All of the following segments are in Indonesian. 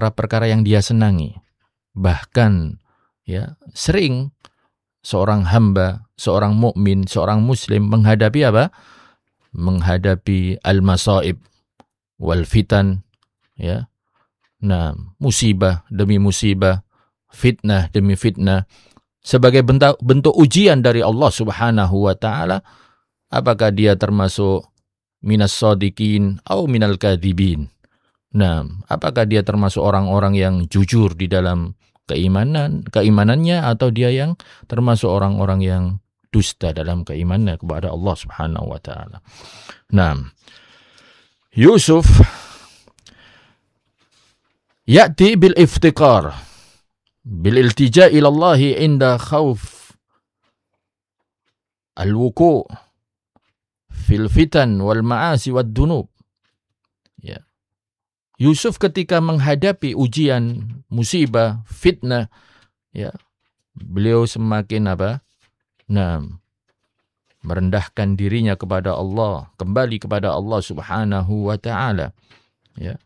perkara-perkara yang dia senangi. Bahkan ya, sering seorang hamba, seorang mukmin, seorang muslim menghadapi apa? Menghadapi al-masaib wal fitan, ya. Nah, musibah demi musibah, fitnah demi fitnah, sebagai bentuk ujian dari Allah Subhanahu wa taala, apakah dia termasuk minas shadiqin atau minal kadzibin. Nah, apakah dia termasuk orang-orang yang jujur di dalam keimanannya, atau dia yang termasuk orang-orang yang dusta dalam keimanannya kepada Allah Subhanahu wa taala. Nah, Yusuf ya'ti bil iftiqar bil iltija ila Allah inda khauf al-wuku' fil fitan wal ma'asi wad dunub. Ya. Yusuf ketika menghadapi ujian, musibah, fitnah, ya, beliau semakin apa? Nah, merendahkan dirinya kepada Allah, kembali kepada Allah Subhanahu wa taala. Ya.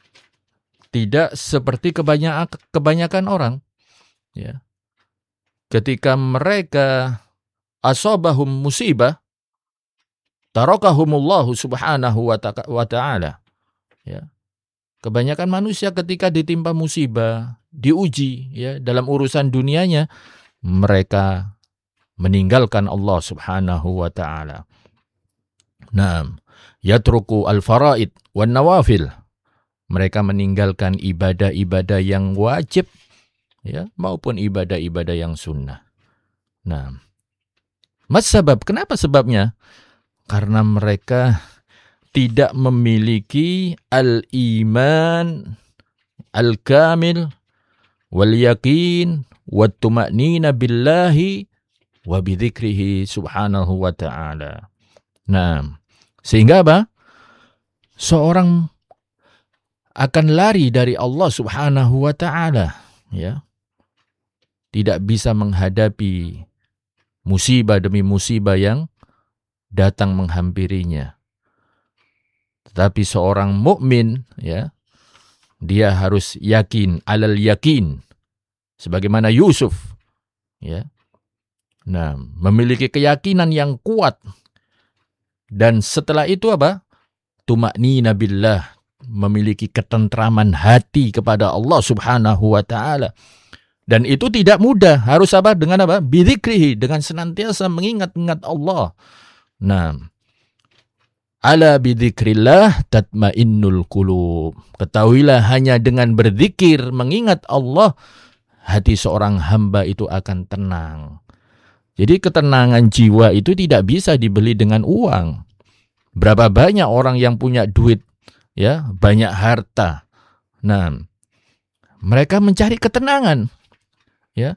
Tidak seperti kebanyakan orang, ya. Ketika mereka asabahum musibah, tarakahumullahu Subhanahu wa taala. Ya. Kebanyakan manusia ketika ditimpa musibah, diuji, ya, dalam urusan dunianya, mereka meninggalkan Allah Subhanahu wa taala. Nah, yatruku al-faraid wan nawafil. Mereka meninggalkan ibadah-ibadah yang wajib, ya, maupun ibadah-ibadah yang sunnah. Nah, sebab? Kenapa sebabnya? Karena mereka tidak memiliki al-iman al-kamil wal yakin wat tuma'nina billahi wa bidzikrihi subhanahu wa ta'ala. Nah, sehingga apa? Seorang akan lari dari Allah Subhanahu wa ta'ala, ya. Tidak bisa menghadapi musibah demi musibah yang datang menghampirinya. Tetapi seorang mukmin, ya, dia harus yakin, alal yakin, sebagaimana Yusuf, ya. Nah, memiliki keyakinan yang kuat. Dan setelah itu apa? Tuma'nina billah, memiliki ketentraman hati kepada Allah Subhanahu wa taala. Dan itu tidak mudah, harus apa? Dengan apa? Bidzikrihi, dengan senantiasa mengingat-ingat Allah. Nah, ala bidzikrillah tatmainnul qulub. Ketahuilah hanya dengan berzikir, mengingat Allah, hati seorang hamba itu akan tenang. Jadi ketenangan jiwa itu tidak bisa dibeli dengan uang. Berapa banyak orang yang punya duit, ya, banyak harta. Nah, mereka mencari ketenangan, ya.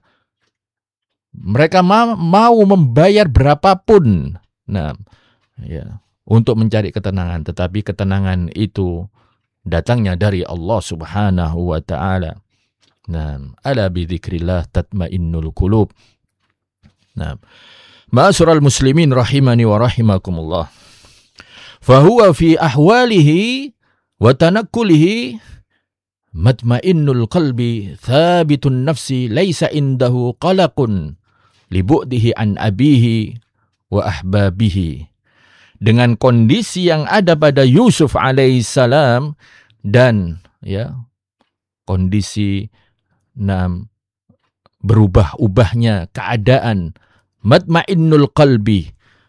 Mereka mau membayar berapapun, nah, ya, untuk mencari ketenangan. Tetapi ketenangan itu datangnya dari Allah Subhanahu wa ta'ala. Nah, ala bidzikrillah tatmainnul qulub. Nah, ma'asyiral muslimin rahimani wa rahimakumullah. Fahuwa fi ahwalihi wa tanakkulihi matmainnul qalbi thabitun nafsi laisa indahu qalaqun libu'dihi an abihi wa ahbabihi. Dengan kondisi yang ada pada Yusuf alaihissalam dan, ya, kondisi berubah-ubahnya keadaan, matmainnul qalbi,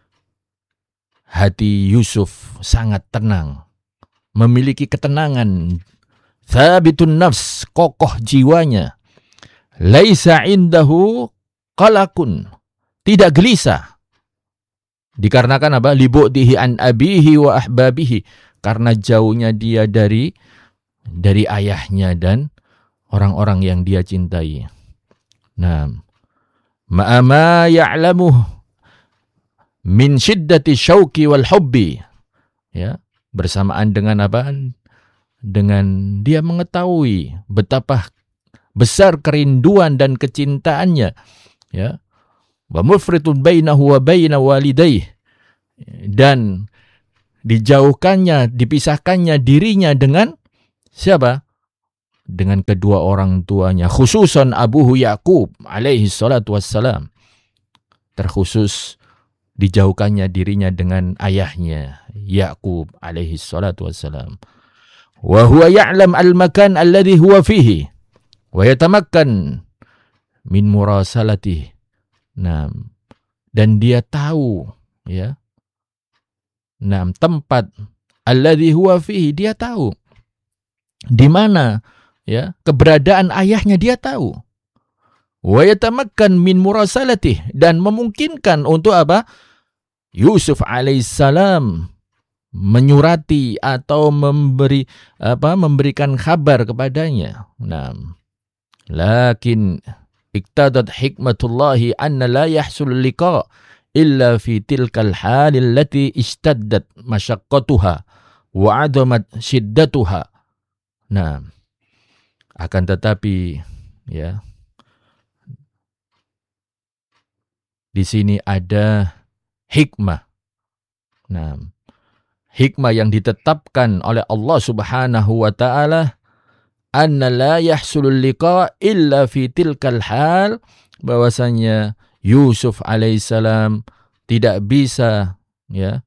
hati Yusuf sangat tenang, memiliki ketenangan, thabitun nafs, kokoh jiwanya, laisa indahu qalaqun, tidak gelisah. Dikarenakan apa? Libu'dihi an abihi wa ahbabihi, karena jauhnya dia dari ayahnya dan orang-orang yang dia cintai. Nah, ma'ama ya'lamuh min syiddati syauqi wal hubbi, ya, bersamaan dengan apa? Dengan dia mengetahui betapa besar kerinduan dan kecintaannya, ya, wa mufritun bainahu wa baina walidayhi, dan dijauhkannya, dipisahkannya dirinya dengan siapa? dengan kedua orang tuanya, khususan abuhu Yaqub alaihi salatu wassalam. Terkhusus dijauhkannya dirinya dengan ayahnya Yaqub alaihi salatu wassalam. Wa huwa ya'lam al-makan alladhi huwa fihi wa yatamakkan min murasalatih. Nah, dan dia tahu, ya. Nah, tempat alladhi huwa fihi, dia tahu di mana, ya, keberadaan ayahnya dia tahu. Wa yatamakkan min murasalatih, dan memungkinkan untuk apa? Yusuf alaihissalam menyurati atau memberikan kabar kepadanya. Nah, lakin iktadat hikmatullahi anna la yahsul liqa illa fi tilkal halil lati istaddat masyaqqatuha wa adamat shiddatuha. Nah, akan tetapi, ya, di sini ada hikmah. Nah, hikmah yang ditetapkan oleh Allah Subhanahu wa taala, anna la yahsulul liqa illa fi tilkal hal, bahwasanya Yusuf alaihissalam tidak bisa, ya,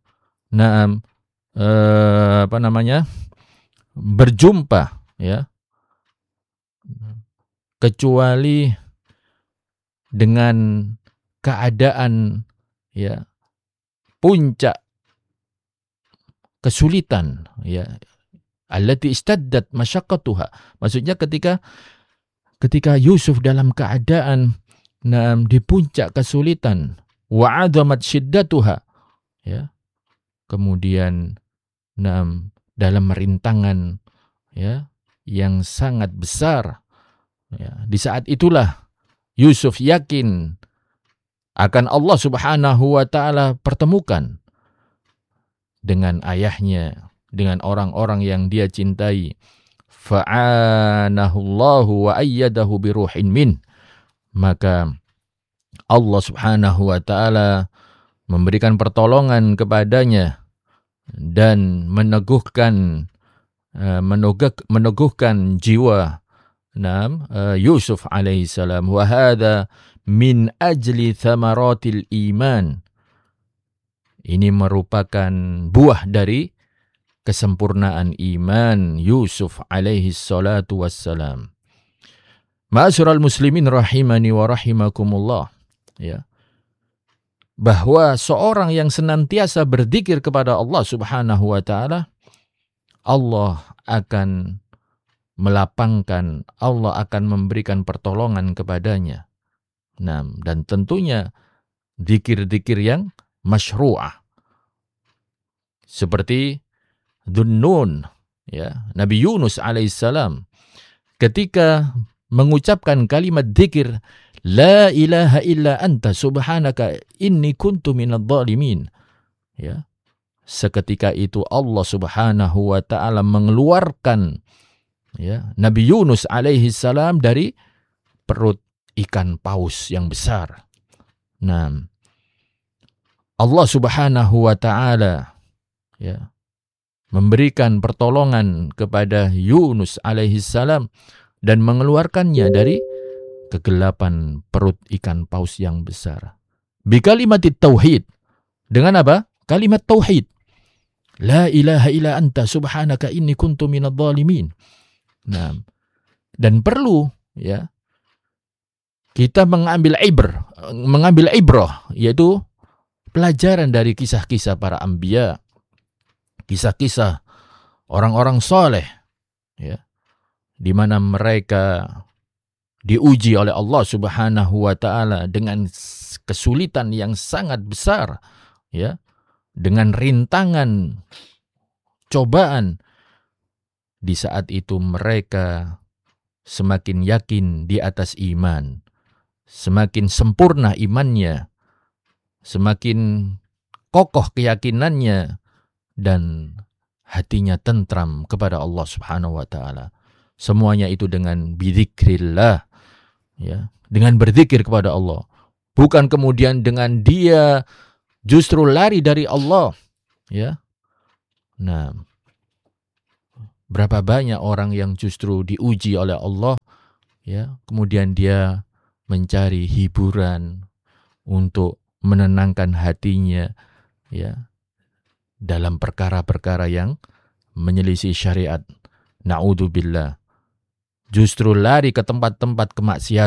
berjumpa, ya, kecuali dengan keadaan, ya, puncak kesulitan, ya, allati istaddat masyaqqatuha. Maksudnya ketika Yusuf dalam keadaan di puncak kesulitan, wa adamat syiddatuha, ya, kemudian dalam rintangan, ya, yang sangat besar, ya, di saat itulah Yusuf yakin akan Allah Subhanahu wa taala pertemukan dengan ayahnya, dengan orang-orang yang dia cintai. Fa'anahu Allahu wa ayyadahu biruhin min. Maka Allah Subhanahu wa taala memberikan pertolongan kepadanya dan meneguhkan jiwa Yusuf alaihissalam. Wa hadza min ajli thamaratil iman. Ini merupakan buah dari kesempurnaan iman Yusuf alaihi salatu wassalam. Ma'asyiral muslimin rahimani wa rahimakumullah, ya, bahwa seorang yang senantiasa berzikir kepada Allah Subhanahu wa taala, Allah akan melapangkan, Allah akan memberikan pertolongan kepadanya. Nah, dan tentunya zikir-zikir yang masyru'ah. Seperti Dhunnun, ya, Nabi Yunus alaihissalam ketika mengucapkan kalimat zikir la ilaha illa anta subhanaka inni kuntu minadh dhalimin, ya, seketika itu Allah Subhanahu wa taala mengeluarkan, ya, Nabi Yunus alaihissalam dari perut ikan paus yang besar. Nah, Allah Subhanahu wa taala, ya, memberikan pertolongan kepada Yunus alaihissalam dan mengeluarkannya dari kegelapan perut ikan paus yang besar. Bi kalimatit tauhid. Dengan apa? Kalimat tauhid. La ilaha illa anta subhanaka inni kuntu minadh dhalimin. Nah, dan perlu, ya, kita mengambil ibrah, yaitu pelajaran dari kisah-kisah para anbiya, kisah-kisah orang-orang soleh, ya, di mana mereka diuji oleh Allah Subhanahu wa taala dengan kesulitan yang sangat besar, ya, dengan rintangan, cobaan. Di saat itu mereka semakin yakin di atas iman, semakin sempurna imannya, semakin kokoh keyakinannya, dan hatinya tentram kepada Allah Subhanahu wa taala. Semuanya itu dengan bidzikrillah, ya, dengan berzikir kepada Allah. Bukan kemudian dengan dia justru lari dari Allah, ya. Nah, Berapa banyak orang yang justru diuji oleh Allah, ya, kemudian dia mencari hiburan untuk menenangkan hatinya, ya, dalam perkara-perkara yang menyelisih syariat. Na'udzubillah. Justru lari ke tempat-tempat kemaksiatan